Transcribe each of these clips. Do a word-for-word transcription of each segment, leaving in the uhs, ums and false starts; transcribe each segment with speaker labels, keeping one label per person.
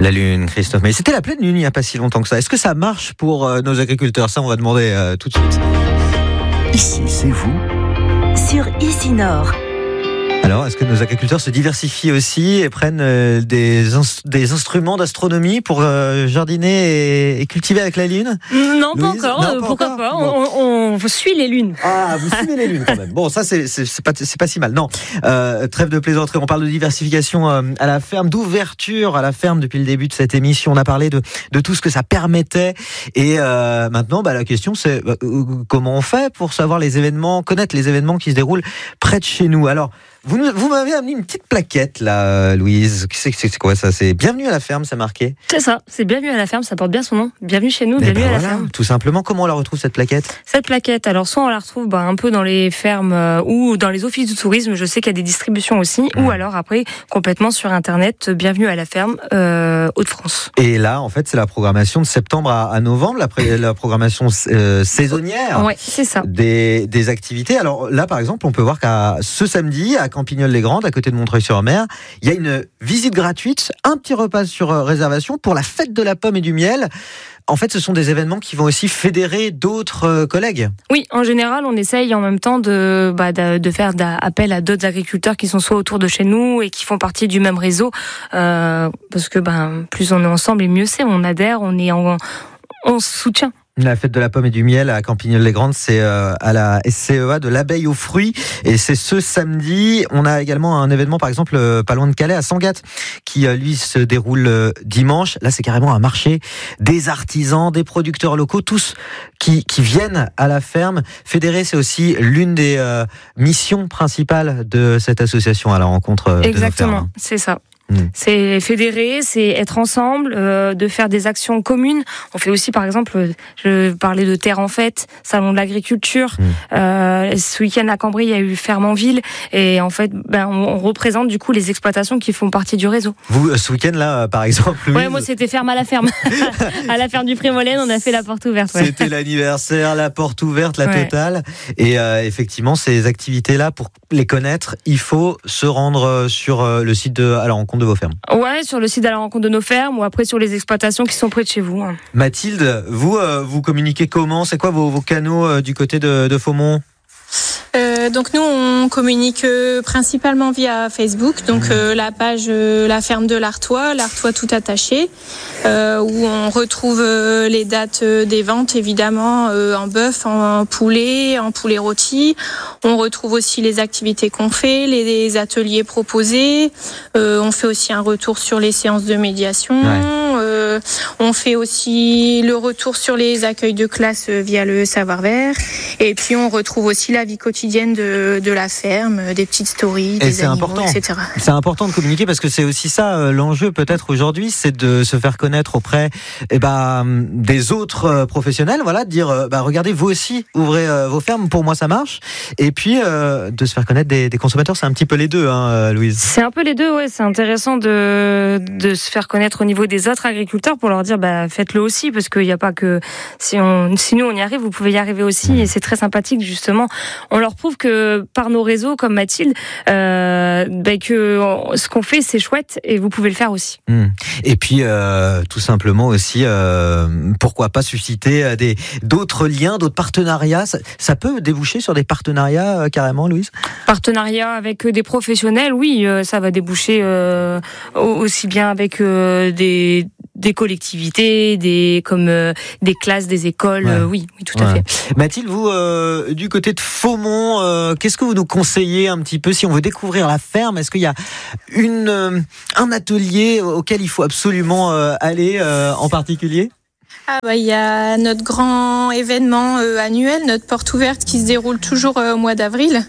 Speaker 1: La lune, Christophe. Mais c'était la pleine lune il n'y a pas si longtemps que ça. Est-ce que ça marche pour euh, nos agriculteurs? Ça, on va demander euh, tout de suite.
Speaker 2: Ici, c'est vous sur Ici Nord.
Speaker 1: Alors, est-ce que nos agriculteurs se diversifient aussi et prennent euh, des, ins- des instruments d'astronomie pour euh, jardiner et, et cultiver avec la lune?
Speaker 3: Non, pas
Speaker 1: Louise
Speaker 3: encore.
Speaker 1: Non,
Speaker 3: euh,
Speaker 1: pas
Speaker 3: pourquoi
Speaker 1: encore
Speaker 3: pas
Speaker 1: Bon.
Speaker 3: on, on suit les lunes.
Speaker 1: Ah, vous suivez les lunes quand même. Bon, ça c'est c'est, c'est pas c'est pas si mal. Non, euh, trêve de plaisanterie. On parle de diversification euh, à la ferme, d'ouverture à la ferme depuis le début de cette émission. On a parlé de de tout ce que ça permettait. Et euh, maintenant, bah la question c'est euh, comment on fait pour savoir les événements, connaître les événements qui se déroulent près de chez nous. Alors. Vous, nous- vous m'avez amené une petite plaquette là, Louise. C'est, c'est, c'est quoi ça? C'est bienvenue à la ferme, c'est marqué.
Speaker 3: C'est ça, c'est bienvenue à la ferme, ça porte bien son nom. Bienvenue chez nous,
Speaker 1: Eh
Speaker 3: bienvenue
Speaker 1: ben
Speaker 3: à la
Speaker 1: voilà,
Speaker 3: ferme.
Speaker 1: tout simplement. Comment on la retrouve cette plaquette?
Speaker 3: Cette plaquette, alors soit on la retrouve bah, un peu dans les fermes euh, ou dans les offices du tourisme, je sais qu'il y a des distributions aussi,
Speaker 1: Mmh.
Speaker 3: ou alors après complètement sur internet, euh, bienvenue à la ferme euh, Hauts-de-France.
Speaker 1: Et là, en fait, c'est la programmation de septembre à, à novembre, la, pré- la programmation euh, saisonnière.
Speaker 3: Ouais, c'est ça.
Speaker 1: Des, des activités. Alors là, par exemple, on peut voir qu'à ce samedi, à Campignols-les-Grandes, à côté de Montreuil-sur-Mer, il y a une visite gratuite, un petit repas sur euh, réservation pour la fête de la pomme et du miel. En fait, ce sont des événements qui vont aussi fédérer d'autres euh, collègues.
Speaker 3: Oui, en général, on essaye en même temps de, bah, de, de faire appel à d'autres agriculteurs qui sont soit autour de chez nous et qui font partie du même réseau, euh, parce que ben plus on est ensemble et mieux c'est. On adhère, on est en, on se soutient.
Speaker 1: La fête de la pomme et du miel à Campignols-les-Grandes, c'est euh, à la S C E A de l'abeille aux fruits. Et c'est ce samedi. On a également un événement, par exemple, euh, pas loin de Calais, à Sangatte, qui, euh, lui, se déroule euh, dimanche. Là, c'est carrément un marché. Des artisans, des producteurs locaux, tous qui, qui viennent à la ferme. Fédérer, c'est aussi l'une des euh, missions principales de cette association à la rencontre de
Speaker 3: Exactement,
Speaker 1: nos fermes.
Speaker 3: c'est ça.
Speaker 1: Mmh.
Speaker 3: C'est fédérer, c'est être ensemble, euh, de faire des actions communes. On fait aussi, par exemple, je parlais de Terre en Fête, Salon de l'Agriculture.
Speaker 1: Mmh.
Speaker 3: Euh, ce week-end à Cambrai, il y a eu Ferme en Ville. Et en fait, ben, on, on représente du coup les exploitations qui font partie du réseau.
Speaker 1: Vous, ce week-end, là, par exemple, Louise,
Speaker 3: Ouais, moi, c'était Ferme à la ferme. À la ferme du Prémolène, on a fait la porte ouverte. Ouais.
Speaker 1: C'était l'anniversaire, la porte ouverte, la
Speaker 3: Ouais.
Speaker 1: totale. Et euh, effectivement, ces activités-là, pour les connaître, il faut se rendre sur euh, le site de à la rencontre de vos fermes.
Speaker 3: Ouais, sur le site à la rencontre de nos fermes ou après sur les exploitations qui sont près de chez vous.
Speaker 1: Mathilde, vous, euh, vous communiquez comment? C'est quoi vos, vos canaux euh, du côté de, de Faumont?
Speaker 4: Euh, donc nous on communique euh, principalement via Facebook, donc euh, la page euh, La Ferme de l'Artois, l'Artois tout attaché, euh, où on retrouve euh, les dates euh, des ventes évidemment euh, en bœuf, en, en poulet, en poulet rôti. On retrouve aussi les activités qu'on fait, les, les ateliers proposés. Euh, on fait aussi un retour sur les séances de médiation.
Speaker 1: Ouais.
Speaker 4: Euh, on fait aussi le retour sur les accueils de classe euh, via le savoir-faire. Et puis on retrouve aussi la vie quotidienne de, de la ferme, des petites stories,
Speaker 1: Et
Speaker 4: des
Speaker 1: c'est
Speaker 4: animaux,
Speaker 1: important.
Speaker 4: et cetera.
Speaker 1: C'est important de communiquer parce que c'est aussi ça euh, l'enjeu peut-être aujourd'hui, c'est de se faire connaître auprès eh ben, des autres euh, professionnels, voilà, de dire euh, bah, regardez, vous aussi ouvrez euh, vos fermes, pour moi ça marche, et puis euh, de se faire connaître des, des consommateurs, c'est un petit peu les deux, hein, euh, Louise.
Speaker 3: C'est un peu les deux, ouais. C'est intéressant de, de se faire connaître au niveau des autres agriculteurs pour leur dire, bah, faites-le aussi, parce qu'il n'y a pas que, si on, si nous on y arrive, vous pouvez y arriver aussi, et c'est très sympathique, justement. On leur prouve que par nos réseaux, comme Mathilde, euh, bah, que ce qu'on fait, c'est chouette, et vous pouvez le faire aussi.
Speaker 1: Mmh. Et puis euh, tout simplement aussi, euh, pourquoi pas susciter euh, des d'autres liens, d'autres partenariats. Ça, ça peut déboucher sur des partenariats euh, carrément, Louise.
Speaker 3: Partenariat avec des professionnels, oui, euh, ça va déboucher euh, aussi bien avec euh, des des collectivités, des comme euh, des classes, des écoles,
Speaker 1: Ouais.
Speaker 3: euh, oui, oui, tout à
Speaker 1: Ouais.
Speaker 3: fait.
Speaker 1: Mathilde, vous euh, du côté de Faumont, euh, qu'est-ce que vous nous conseillez un petit peu si on veut découvrir la ferme? Est-ce qu'il y a une euh, un atelier auquel il faut absolument euh, aller euh, en particulier?
Speaker 4: Ah bah, il y a notre grand événement euh, annuel, notre porte ouverte qui se déroule toujours euh, au mois d'avril.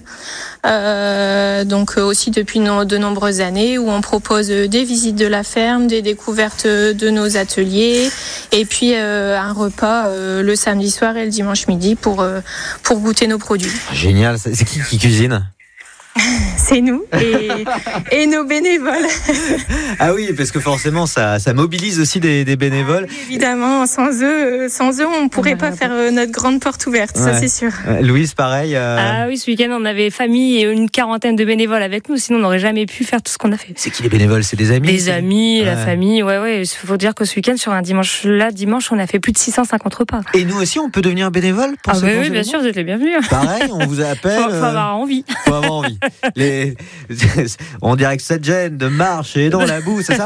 Speaker 4: Euh, donc euh, aussi depuis no- de nombreuses années où on propose euh, des visites de la ferme, des découvertes euh, de nos ateliers et puis euh, un repas euh, le samedi soir et le dimanche midi pour, euh, pour goûter nos produits.
Speaker 1: Génial, c'est c'est qui qui cuisine?
Speaker 4: c'est nous et, et nos bénévoles.
Speaker 1: Ah oui, parce que forcément, ça, ça mobilise aussi des, des bénévoles.
Speaker 4: Ah, évidemment, sans eux, sans eux, on ne pourrait pas faire notre grande porte ouverte, ouais. Ça c'est sûr.
Speaker 1: Louise, pareil. Euh...
Speaker 3: Ah oui, ce week-end, on avait famille et une quarantaine de bénévoles avec nous, sinon on n'aurait jamais pu faire tout ce qu'on a fait.
Speaker 1: C'est qui les bénévoles? C'est des amis?
Speaker 3: Des amis,
Speaker 1: ouais.
Speaker 3: La famille, ouais, ouais. Il faut dire que ce week-end, sur un dimanche, là, dimanche, on a fait plus de six cent cinquante repas.
Speaker 1: Et nous aussi, on peut devenir bénévole pour
Speaker 3: ah
Speaker 1: ce
Speaker 3: bah oui, bien sûr, vous êtes les bienvenus.
Speaker 1: Pareil, on vous appelle.
Speaker 3: Faut, faut avoir envie.
Speaker 1: Faut avoir envie. Les... On dirait que cette gêne de marcher dans la boue, c'est ça?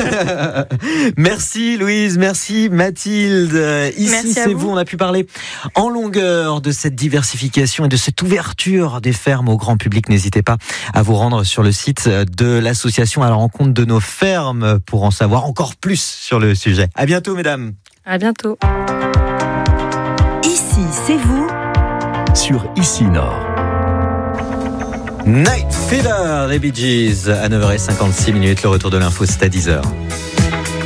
Speaker 1: Merci Louise, merci Mathilde. Ici,
Speaker 4: merci
Speaker 1: c'est vous. vous. On a pu parler en longueur de cette diversification et de cette ouverture des fermes au grand public. N'hésitez pas à vous rendre sur le site de l'association à la rencontre de nos fermes pour en savoir encore plus sur le sujet. À bientôt, mesdames.
Speaker 3: À bientôt.
Speaker 2: Ici, c'est vous.
Speaker 5: Sur Ici Nord.
Speaker 1: Night Fever, les Bee Gees, à neuf heures cinquante-six minutes. Le retour de l'info, c'est à dix heures.